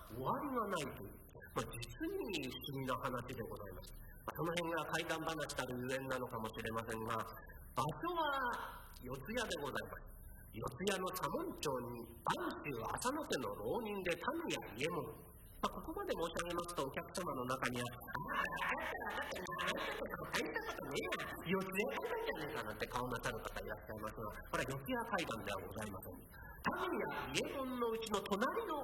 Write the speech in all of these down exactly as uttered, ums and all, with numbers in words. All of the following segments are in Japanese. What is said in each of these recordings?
終わりがないという、まあ、実に不思議な話でございます。まあ、その辺が怪談話たるゆえんなのかもしれませんが、場所は四谷でございます。四谷の左門町に播州浅野家の浪人で田宮伊右衛門、まあ、ここまで申し上げますと、お客様の中には、ああ、あなたはあなたとか大したことねえや、四谷怪談じゃねえかなんて顔なさる方いらっしゃいますが、これは四谷怪談ではございません。田宮伊右衛門のうちの隣の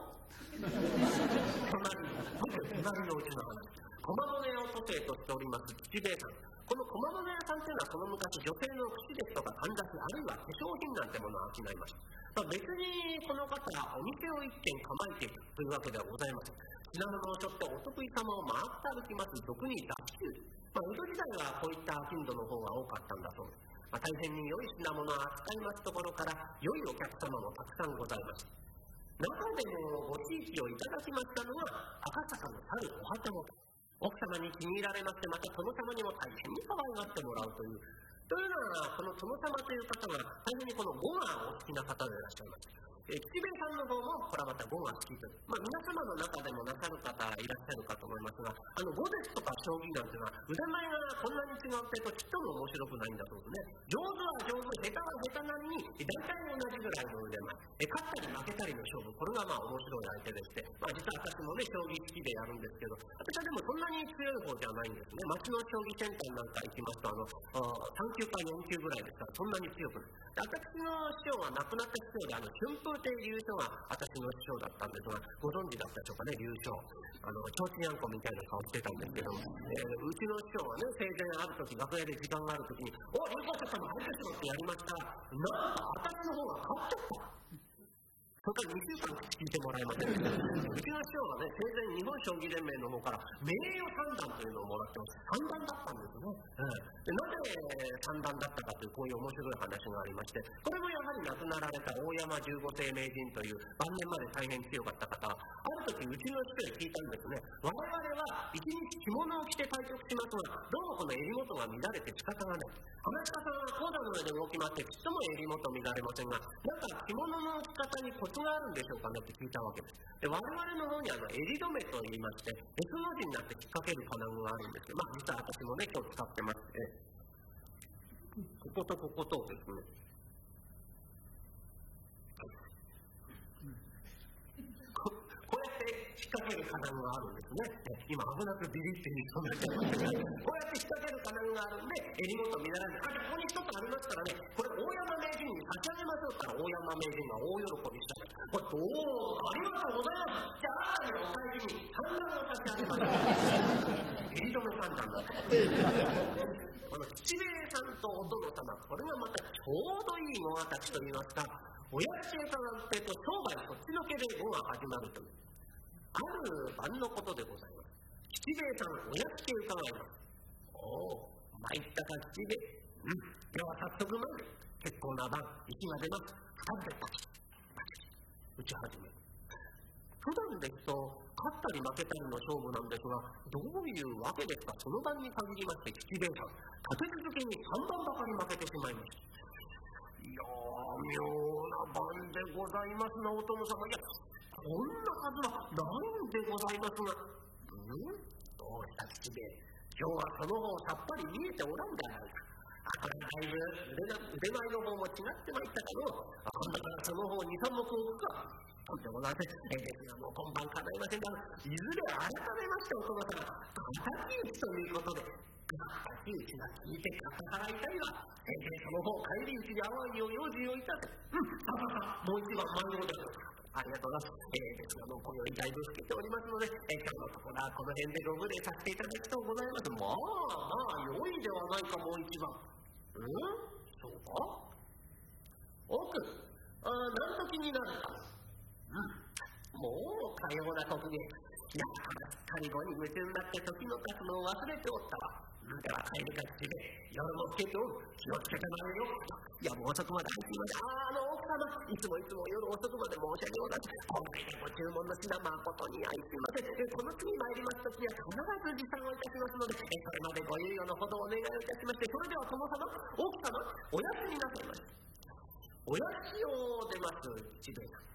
隣の隣のうちの話、小間物屋を都政としております吉兵衛さん。この小間物屋さんというのは、その昔女性の櫛ですとかかんざし、あるいは化粧品なんてものを商いました。まあ、別にこの方はお店を一軒構えているというわけではございません。品物を背負ってお得意様を回って歩きます、俗に脱臼。まあ、江戸時代はこういった商人の方が多かったんだそうです。まあ、大変に良い品物を扱いますところから、良いお客様もたくさんございます。中でもご地域をいただきましたのは赤坂の猿お旗本。奥様に気に入られまして、また殿様にも大変に可愛がってもらうという。というのは、この殿様という方は大変にこの語がお好きな方でいらっしゃいます。えー、吉兵衛さんの方もこれはまた語が好きという、まあ、皆様の中でもなさる方いらっしゃるかと思いますが、あの語ですとか将棋なんていうのは腕前がこんなに違ってとちっとも面白くないんだそうですね。上手は上手、下手は下手なのに大体同じぐらいの腕前、え勝ったり負けたりの勝負、これがまあ面白い相手でして、まあ、実は私もね将棋好きでやるんですけど、私はでもそんなに強い方じゃないんですね。町の将棋センターなんか行きますと、あのさん級かよん級ぐらいですからそんなに強くない。私の師匠は亡くなった師匠で、あの春風亭流昇が私の師匠だったんですが、ご存知だったでしょうかね。流昇、あのちょうちんあんこみたいな顔してたんですけども、えー、うちの師匠はね、生前ある時、楽屋で時間がある時に「おっ、流昇様入ってしろ」ってやりましたら、なんか私の方が勝っちゃった。それからにしゅうかん聞いてもらえませんでした。うちの師匠はね、生前日本将棋連盟の方から名誉三段というのをもらってます。三段だったんですね。うん、でなぜ三段だったかというこういう面白い話がありまして、これもやはり亡くなられた大山十五世名人という晩年まで大変強かった方、ある時うちの師匠に聞いたんですね。我々は一日着物を着て対局しますが、どうもこの襟元が乱れて仕方がない。話し家さんは講座の上で動き回ってちっとも襟元乱れませんが、なんか着物の着方にコツがあるんでしょうかねって聞いたわけです。で、我々の方にあの襟止めと言いまして、S の字になって引っ掛ける金具があるんですけど、まあ実は私もね今日使ってまして、こことこことですね、ここうやって引っ掛ける金具があるんですね。今危なくビリって言いそうになっちゃいましたけど、こうやって引っ掛ける金具があるんで襟元乱れない。あ、ここに一つありますからね、これ大山名人に差し上げましょうったら、大山名人が大喜びした。これおお、ありがとうございます。じゃああなたにお返しに三段を差し上げます。襟止め三段だ。この吉兵衛さんとお殿様、これがまたちょうどいい語がたちといいますか、おやつ屋さんってと商売そっちのけで語が始まるという、ある晩のことでございます。吉兵衛さん、おやつ系伺います。おお、参ったか吉兵衛。うん、では早速まいる。結構な晩、息が出ます。二人でパチッパチッ打ち始める。普段ですと勝ったり負けたりの勝負なんですが、どういうわけですか。その晩に限りまして吉兵衛さん、立て続けにさんばんばかり負けてしまいました。いやー、妙な晩でございますな、お殿様。いや、こんなはずはないんでございますが、うん、どうした吉兵衛、今日はその方さっぱり見えておらんではないか。あ、これだいぶ腕な腕前の方も違ってまいったかの。今度からその方にさん目置くか。とんでもございません。えですが、もう今晩叶いませんが、いずれ改めましてお殿様、敵討ちということで、敵討ちが聞いてかっ払いたいわ。先生その方帰り討ちに会わんよう用心をいたせ。うん、さささ、もう一番満了です。ありがとうございます。えー、ですが、もう今宵だいぶ更けておりますので、えー、今日のところはこの辺でご無礼させていただきとうございます。まあまあ、良いではないか、もう一番。うん、そうか。奥、ああ、何時になるか。うん、もうかような刻限。いや、すっかり後に夢中になって時の経つのを忘れておったわ。では帰りか吉兵衛、夜も更けておる。気をつけてまいれよ。いや、もう遅くまで入っていません。ああ、あの奥様、いつもいつも夜遅くまで申し訳ございません。今回でご注文の品誠に愛すいません。この次参りますときは必ず持参をいたしますので、それまでご猶予のほどお願いをいたしまして、それでは殿様、奥様、お休みなさいまし。おやつを出ます吉兵衛さん。